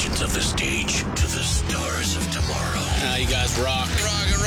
legends of the stage to the stars of tomorrow. You guys rock. Rock and